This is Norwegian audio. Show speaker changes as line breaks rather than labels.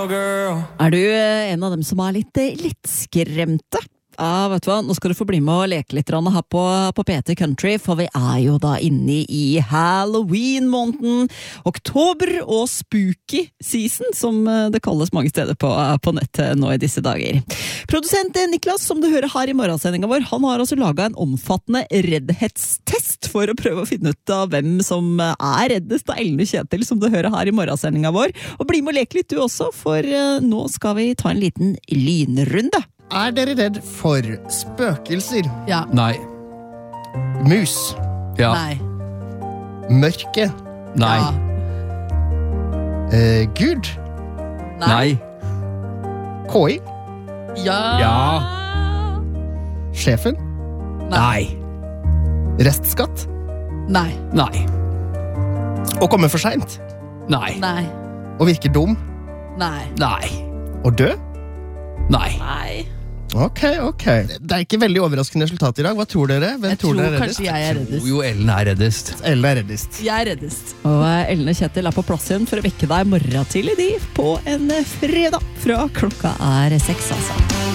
Er du en av dem som er litt skremte? Ja, vet du hva, nå skal du få bli med og leke litt her på P3 Country, for vi er jo da inne i Halloween-måneden, oktober og spooky season, som det kalles mange steder på nettet nå i disse dager. Produsent Niklas, som du hører her i morgensendingen vår, han har altså laget en omfattende reddhetstest for å prøve å finne ut av hvem som er reddest av Ellen og Kjetil, som du hører her i morgensendingen vår. Og bli med og leke litt du også, for nå skal vi ta en liten lynrunde.
Er dere redd for spøkelser?
Ja.
Nei.
Mus?
Ja.
Nei.
Mørke?
Nei.
Gud?
Nei.
KI?
Ja.
Ja.
Sjefen?
Nei.
Restskatt?
Nei.
Nei.
Å komme for sent?
Nei.
Nei.
Å virke dum?
Nei.
Nei.
Å dø?
Nei.
Nei.
Ok. Det er ikke veldig overraskende resultat i dag. Hva tror dere? Hvem tror dere er reddest?
Kanskje jeg er reddest.
Jo, Ellen er reddest.
Ellen er reddest.
Jeg er reddest. Og Ellen og Kjetil er på plass igjen for å vekke deg morgen tidlig på en fredag fra klokka er 6, altså.